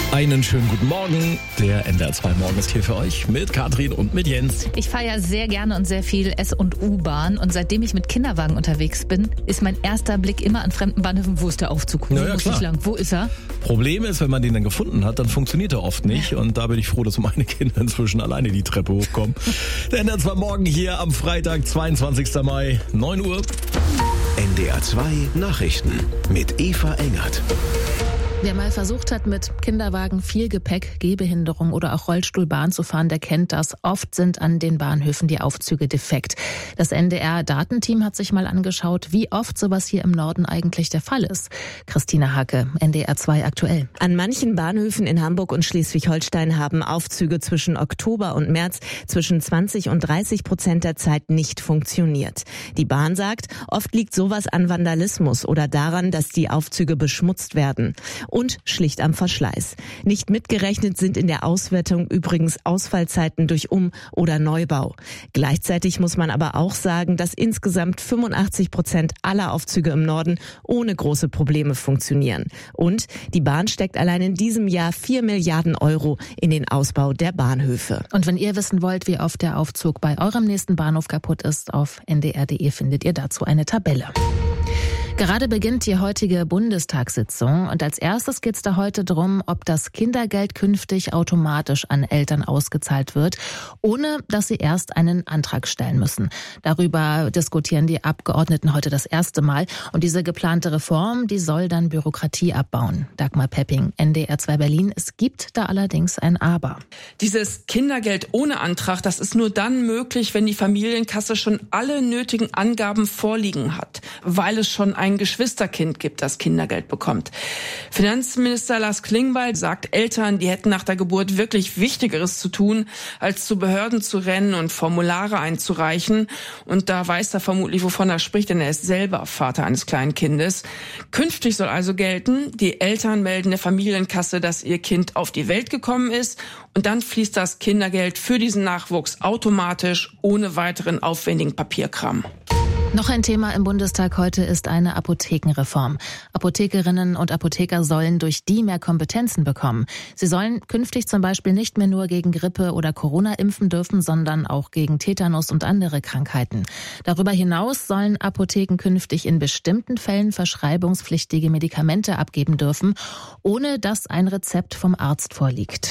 Einen schönen guten Morgen. Der NDR 2 Morgen ist hier für euch mit Katrin und mit Jens. Ich fahre ja sehr gerne und sehr viel S- und U-Bahn. Und seitdem ich mit Kinderwagen unterwegs bin, ist mein erster Blick immer an fremden Bahnhöfen. Wo ist der Aufzug? Wo muss ich lang? Wo ist er? Problem ist, wenn man den dann gefunden hat, dann funktioniert er oft nicht. Und da bin ich froh, dass meine Kinder inzwischen alleine die Treppe hochkommen. Der NDR 2 Morgen hier am Freitag, 22. Mai, 9 Uhr. NDR 2 Nachrichten mit Eva Engert. Wer mal versucht hat, mit Kinderwagen, viel Gepäck, Gehbehinderung oder auch Rollstuhl Bahn zu fahren, der kennt das. Oft sind an den Bahnhöfen die Aufzüge defekt. Das NDR-Datenteam hat sich mal angeschaut, wie oft sowas hier im Norden eigentlich der Fall ist. Christina Hacke, NDR 2 aktuell. An manchen Bahnhöfen in Hamburg und Schleswig-Holstein haben Aufzüge zwischen Oktober und März zwischen 20% und 30% der Zeit nicht funktioniert. Die Bahn sagt, oft liegt sowas an Vandalismus oder daran, dass die Aufzüge beschmutzt werden. Und schlicht am Verschleiß. Nicht mitgerechnet sind in der Auswertung übrigens Ausfallzeiten durch Um- oder Neubau. Gleichzeitig muss man aber auch sagen, dass insgesamt 85% aller Aufzüge im Norden ohne große Probleme funktionieren. Und die Bahn steckt allein in diesem Jahr 4 Milliarden Euro in den Ausbau der Bahnhöfe. Und wenn ihr wissen wollt, wie oft der Aufzug bei eurem nächsten Bahnhof kaputt ist, auf ndr.de findet ihr dazu eine Tabelle. Gerade beginnt die heutige Bundestagssitzung und als erstes geht es da heute drum, ob das Kindergeld künftig automatisch an Eltern ausgezahlt wird, ohne dass sie erst einen Antrag stellen müssen. Darüber diskutieren die Abgeordneten heute das erste Mal und diese geplante Reform, die soll dann Bürokratie abbauen. Dagmar Pepping, NDR 2 Berlin. Es gibt da allerdings ein Aber. Dieses Kindergeld ohne Antrag, das ist nur dann möglich, wenn die Familienkasse schon alle nötigen Angaben vorliegen hat, weil es schon ein Geschwisterkind gibt, das Kindergeld bekommt. Finanzminister Lars Klingbeil sagt, Eltern, die hätten nach der Geburt wirklich Wichtigeres zu tun, als zu Behörden zu rennen und Formulare einzureichen. Und da weiß er vermutlich, wovon er spricht, denn er ist selber Vater eines kleinen Kindes. Künftig soll also gelten, die Eltern melden der Familienkasse, dass ihr Kind auf die Welt gekommen ist. Und dann fließt das Kindergeld für diesen Nachwuchs automatisch, ohne weiteren aufwendigen Papierkram. Noch ein Thema im Bundestag heute ist eine Apothekenreform. Apothekerinnen und Apotheker sollen durch die mehr Kompetenzen bekommen. Sie sollen künftig zum Beispiel nicht mehr nur gegen Grippe oder Corona impfen dürfen, sondern auch gegen Tetanus und andere Krankheiten. Darüber hinaus sollen Apotheken künftig in bestimmten Fällen verschreibungspflichtige Medikamente abgeben dürfen, ohne dass ein Rezept vom Arzt vorliegt.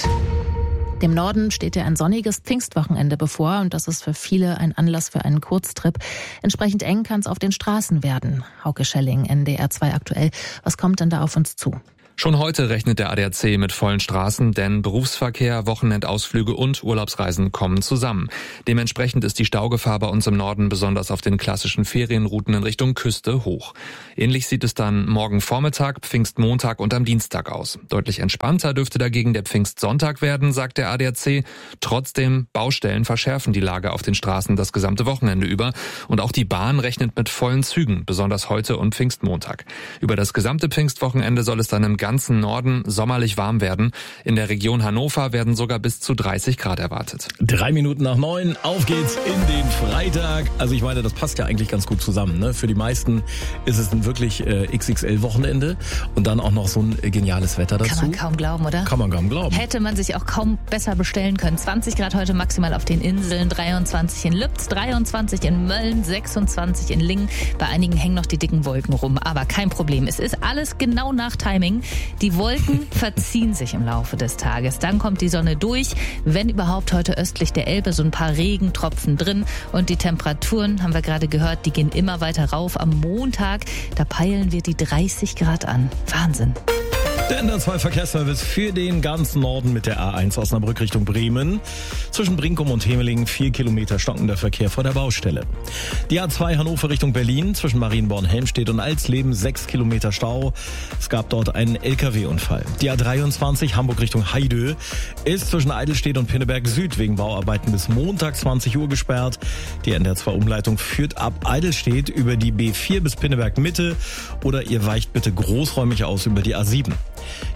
Dem Norden steht ja ein sonniges Pfingstwochenende bevor und das ist für viele ein Anlass für einen Kurztrip. Entsprechend eng kann es auf den Straßen werden. Hauke Schelling, NDR 2 aktuell. Was kommt denn da auf uns zu? Schon heute rechnet der ADAC mit vollen Straßen, denn Berufsverkehr, Wochenendausflüge und Urlaubsreisen kommen zusammen. Dementsprechend ist die Staugefahr bei uns im Norden besonders auf den klassischen Ferienrouten in Richtung Küste hoch. Ähnlich sieht es dann morgen Vormittag, Pfingstmontag und am Dienstag aus. Deutlich entspannter dürfte dagegen der Pfingstsonntag werden, sagt der ADAC. Trotzdem, Baustellen verschärfen die Lage auf den Straßen das gesamte Wochenende über. Und auch die Bahn rechnet mit vollen Zügen, besonders heute und Pfingstmontag. Über das gesamte Pfingstwochenende soll es dann im ganzen Norden sommerlich warm werden. In der Region Hannover werden sogar bis zu 30 Grad erwartet. 3 Minuten nach 9, auf geht's in den Freitag. Also ich meine, das passt ja eigentlich ganz gut zusammen. Ne? Für die meisten ist es ein wirklich XXL-Wochenende und dann auch noch so ein geniales Wetter dazu. Kann man kaum glauben, oder? Kann man kaum glauben. Hätte man sich auch kaum besser bestellen können. 20 Grad heute maximal auf den Inseln, 23 in Lübz, 23 in Mölln, 26 in Lingen. Bei einigen hängen noch die dicken Wolken rum, aber kein Problem. Es ist alles genau nach Timing. Die Wolken verziehen sich im Laufe des Tages. Dann kommt die Sonne durch. Wenn überhaupt heute östlich der Elbe so ein paar Regentropfen drin. Und die Temperaturen, haben wir gerade gehört, die gehen immer weiter rauf. Am Montag, da peilen wir die 30 Grad an. Wahnsinn. Der NDR 2 Verkehrsservice für den ganzen Norden mit der A1 Osnabrück Richtung Bremen. Zwischen Brinkum und Hemeling 4 Kilometer stockender Verkehr vor der Baustelle. Die A2 Hannover Richtung Berlin zwischen Marienborn, Helmstedt und Alsleben 6 Kilometer Stau. Es gab dort einen LKW-Unfall. Die A23 Hamburg Richtung Heidö ist zwischen Eidelstedt und Pinneberg Süd wegen Bauarbeiten bis Montag 20 Uhr gesperrt. Die NDR 2 Umleitung führt ab Eidelstedt über die B4 bis Pinneberg Mitte oder ihr weicht bitte großräumig aus über die A7.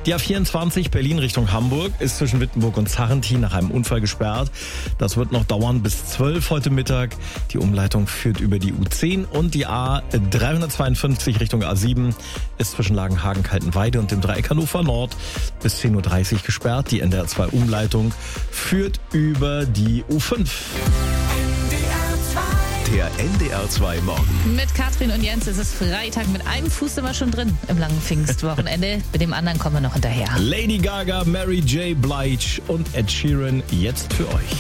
Die A24 Berlin Richtung Hamburg ist zwischen Wittenburg und Zarrentin nach einem Unfall gesperrt. Das wird noch dauern bis 12 heute Mittag. Die Umleitung führt über die U10 und die A352 Richtung A7 ist zwischen Lagenhagen-Kaltenweide und dem Dreieck Hannover Nord bis 10.30 Uhr gesperrt. Die NDR2 Umleitung führt über die U5. Der NDR2 Morgen. Mit Katrin und Jens ist es Freitag. Mit einem Fuß sind wir schon drin im langen Pfingstwochenende. Mit dem anderen kommen wir noch hinterher. Lady Gaga, Mary J. Blige und Ed Sheeran jetzt für euch.